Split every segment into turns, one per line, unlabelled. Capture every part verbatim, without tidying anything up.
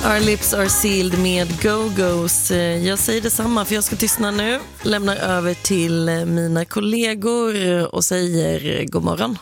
Our lips are sealed med Go-Go's. Jag säger detsamma för jag ska tystna nu. Lämnar över till mina kollegor och säger god morgon.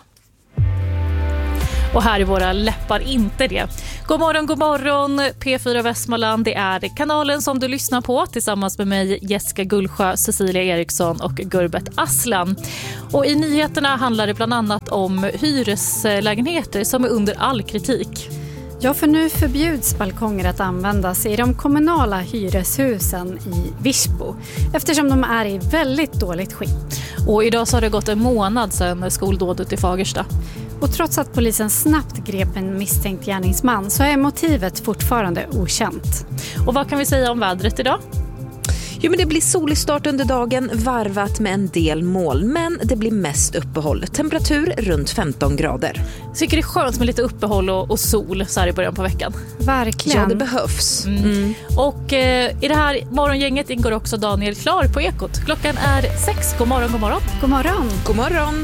Och här är våra läppar inte det. God morgon, god morgon. P fyra Västmanland, det är kanalen som du lyssnar på tillsammans med mig, Jessica Gullsjö, Cecilia Eriksson och Gurbet Aslan. Och i nyheterna handlar det bland annat om hyreslägenheter som är under all kritik.
Ja, för nu förbjuds balkonger att användas i de kommunala hyreshusen i Virsbo eftersom de är i väldigt dåligt skick.
Och idag så har det gått en månad sedan skoldådet i Fagersta.
Och trots att polisen snabbt grep en misstänkt gärningsman så är motivet fortfarande okänt.
Och vad kan vi säga om vädret idag?
Jo, men det blir solig start under dagen, varvat med en del moln, men det blir mest uppehåll. Temperatur runt femton grader.
Jag tycker det är skönt med lite uppehåll och, och sol så här i början på veckan.
Verkligen.
Ja, det behövs.
Mm. Mm. Och eh, i det här morgongänget ingår också Daniel Klar på Ekot. Klockan är sex. God morgon, god morgon.
God morgon.
God morgon.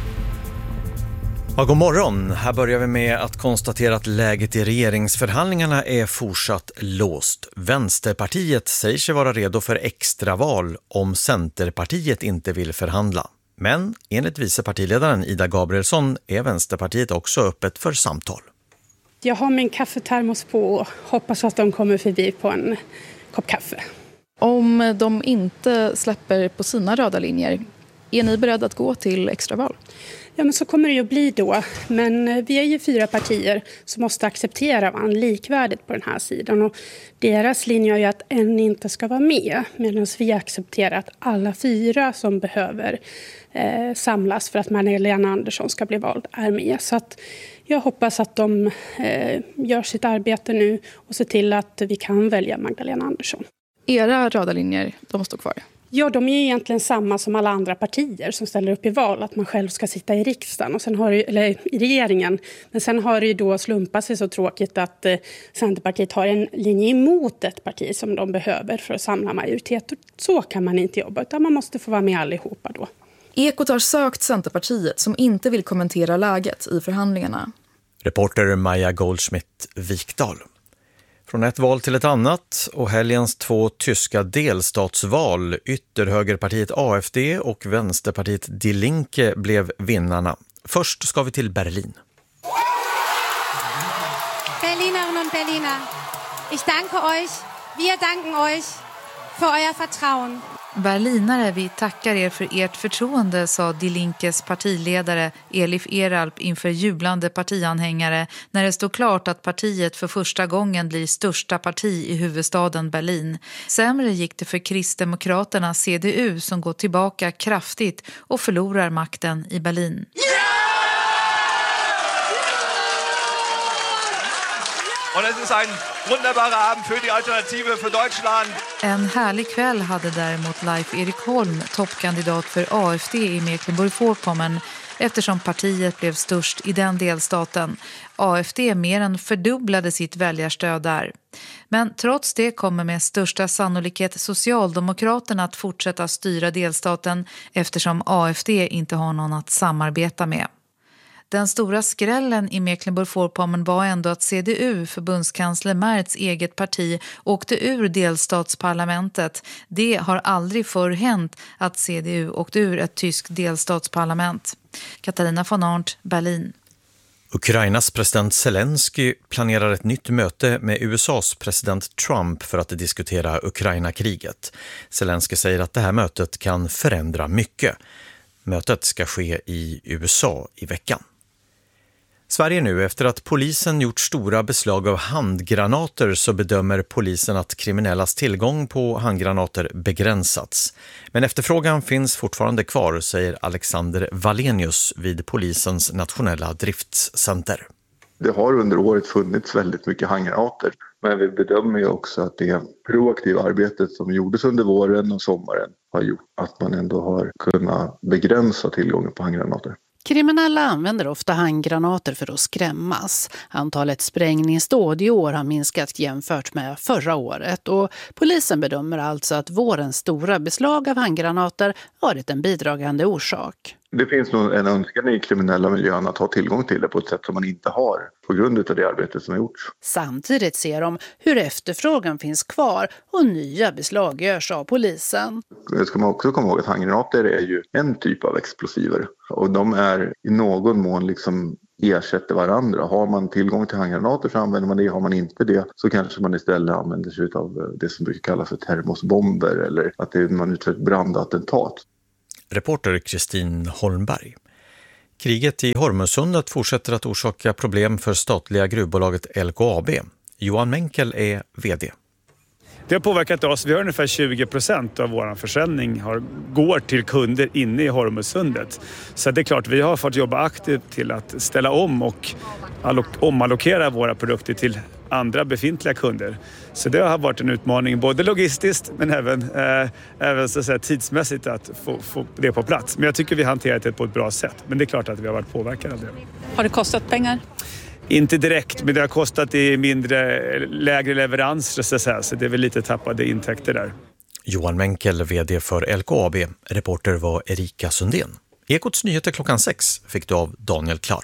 Ja, god morgon. Här börjar vi med att konstatera att läget i regeringsförhandlingarna är fortsatt låst. Vänsterpartiet säger sig vara redo för extraval om Centerpartiet inte vill förhandla. Men enligt vicepartiledaren Ida Gabrielsson är Vänsterpartiet också öppet för samtal.
Jag har min kaffetermos på och hoppas att de kommer förbi på en kopp kaffe.
Om de inte släpper på sina röda linjer, är ni beredda att gå till extraval?
Ja, men så kommer det ju att bli då. Men vi är ju fyra partier som måste acceptera varandra likvärdigt på den här sidan. Och deras linje är ju att en inte ska vara med. Medan vi accepterar att alla fyra som behöver eh, samlas för att Magdalena Andersson ska bli vald är med. Så att jag hoppas att de eh, gör sitt arbete nu och ser till att vi kan välja Magdalena Andersson.
Era röda linjer, de står kvar?
Ja, de är ju egentligen samma som alla andra partier som ställer upp i val. Att man själv ska sitta i riksdagen, och sen har det, eller i regeringen. Men sen har det ju då slumpat sig så tråkigt att eh, Centerpartiet har en linje emot ett parti som de behöver för att samla majoritet. Och så kan man inte jobba, utan man måste få vara med allihopa då.
Ekot har sökt Centerpartiet som inte vill kommentera läget i förhandlingarna.
Reporter Maja Goldschmidt-Vikdal. Från ett val till ett annat och helgens två tyska delstatsval, ytterhögerpartiet A F D och vänsterpartiet Die Linke blev vinnarna. Först ska vi till Berlin.
Berlinerinnen und Berliner, ich danke euch, wir danken euch för euer Vertrauen.
Berlinare, vi tackar er för ert förtroende, sa Die Linkes partiledare Elif Eralp inför jublande partianhängare när det stod klart att partiet för första gången blir största parti i huvudstaden Berlin. Sämre gick det för Kristdemokraterna C D U som går tillbaka kraftigt och förlorar makten i Berlin.
Und es ist ein wunderbarer Abend für die Alternative für Deutschland.
En härlig kväll hade däremot Leif Erik Holm, toppkandidat för A F D i Mecklenburg-Vorpommern, eftersom partiet blev störst i den delstaten. A F D mer än fördubblade sitt väljarstöd där. Men trots det kommer med största sannolikhet Socialdemokraterna att fortsätta styra delstaten eftersom A F D inte har någon att samarbeta med. Den stora skrällen i Mecklenburg-Vorpommern var ändå att C D U, förbundskansler Merz eget parti, åkte ur delstatsparlamentet. Det har aldrig förr hänt att C D U åkte ur ett tyskt delstatsparlament. Katarina von Arndt, Berlin.
Ukrainas president Zelensky planerar ett nytt möte med U S A:s president Trump för att diskutera Ukraina-kriget. Zelensky säger att det här mötet kan förändra mycket. Mötet ska ske i U S A i veckan. Sverige nu, efter att polisen gjort stora beslag av handgranater så bedömer polisen att kriminellas tillgång på handgranater begränsats. Men efterfrågan finns fortfarande kvar, säger Alexander Wallenius vid polisens nationella driftscenter.
Det har under året funnits väldigt mycket handgranater, men vi bedömer ju också att det proaktiva arbetet som gjordes under våren och sommaren har gjort att man ändå har kunnat begränsa tillgången på handgranater.
Kriminella använder ofta handgranater för att skrämmas. Antalet sprängningsdåd i år har minskat jämfört med förra året och polisen bedömer alltså att vårens stora beslag av handgranater varit en bidragande orsak.
Det finns nog en önskan i kriminella miljön att ha tillgång till det på ett sätt som man inte har på grund av det arbete som har gjorts.
Samtidigt ser de hur efterfrågan finns kvar och nya beslag görs av polisen.
Det ska man också komma ihåg att handgranater är ju en typ av explosiver och de är i någon mån liksom ersätter varandra. Har man tillgång till handgranater så använder man det, har man inte det så kanske man istället använder sig av det som brukar kallas för termosbomber eller att det är man utför ett brandattentat.
Reporter Kristin Holmberg. Kriget i Hormuzsundet fortsätter att orsaka problem för statliga gruvbolaget L K A B. Johan Menkel är vd.
Det har påverkat oss. Vi har ungefär tjugo procent av vår försäljning har, går till kunder inne i Hormuzsundet. Så det är klart, vi har fått jobba aktivt till att ställa om och allok- omallokera våra produkter till andra befintliga kunder. Så det har varit en utmaning både logistiskt men även, eh, även så att säga, tidsmässigt att få, få det på plats. Men jag tycker vi har hanterat det på ett bra sätt. Men det är klart att vi har varit påverkade av det.
Har det kostat pengar?
Inte direkt, men det har kostat i mindre, lägre leveranser så att säga. Så det är väl lite tappade intäkter där.
Johan Menkel, vd för L K A B. Reporter var Erika Sundén. Ekots nyheter klockan sex fick du av Daniel Klar.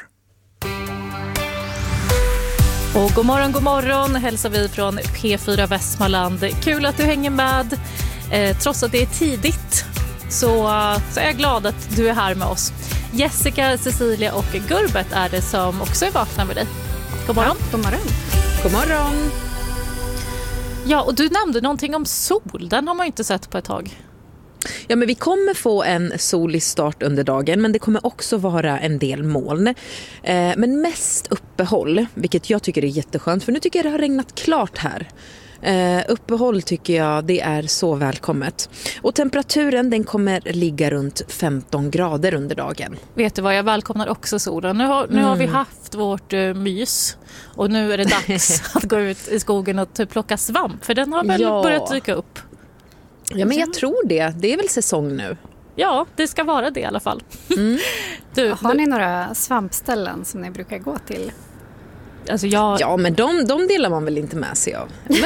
Och god morgon, god morgon hälsar vi från P fyra Västmanland. Kul att du hänger med. Eh, trots att det är tidigt så, så är jag glad att du är här med oss. Jessica, Cecilia och Gurbet är det som också är vakna med dig. God morgon.
Ja, god morgon.
God morgon.
Ja, och du nämnde någonting om sol. Den har man ju inte sett på ett tag.
Ja, men vi kommer få en solig start under dagen, men det kommer också vara en del moln. Eh, men mest uppehåll, vilket jag tycker är jätteskönt, för nu tycker jag det har regnat klart här. Uh, uppehåll tycker jag det är så välkommet. Och temperaturen den kommer ligga runt femton grader under dagen.
Vet du vad, jag välkomnar också solen. Nu har, nu mm. har vi haft vårt uh, mys. Och nu är det dags att gå ut i skogen och typ plocka svamp. För den har väl ja. börjat dyka upp.
Ja, men jag tror det. Det är väl säsong nu.
Ja, det ska vara det i alla fall. Mm.
du, har du... ni några svampställen som ni brukar gå till?
Alltså jag...
Ja, men de, de delar man väl inte med sig av?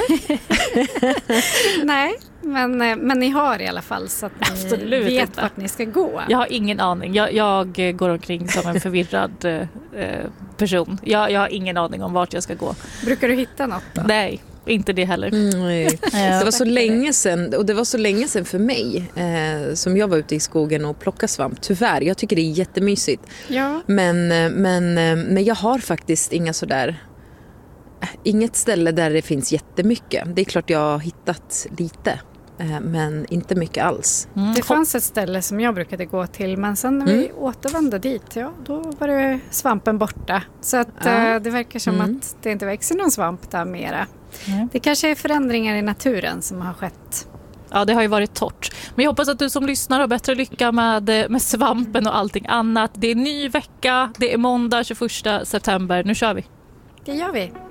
Nej, men, men ni har i alla fall så att ni Absolut vet inte. Vart ni ska gå.
Jag har ingen aning. Jag, jag går omkring som en förvirrad eh, person. Jag, jag har ingen aning om vart jag ska gå.
Brukar du hitta något då?
Nej, inte det heller.
Mm, det var så länge sedan, och det var så länge sedan för mig eh, som jag var ute i skogen och plockade svamp. Tyvärr, jag tycker det är jättemysigt.
Ja.
Men, men, men jag har faktiskt inga sådär, inget ställe där det finns jättemycket. Det är klart jag har hittat lite. Men inte mycket alls.
Mm. Det fanns ett ställe som jag brukade gå till, men sen när vi mm. återvände dit, ja, då var det svampen borta. Så att, ja. eh, det verkar som mm. att det inte växer någon svamp där mera. Mm. Det kanske är förändringar i naturen som har skett.
Ja, det har ju varit torrt. Men jag hoppas att du som lyssnar har bättre lycka med, med svampen och allting annat. Det är ny vecka, det är måndag tjugoförsta september. Nu kör vi.
Det gör vi.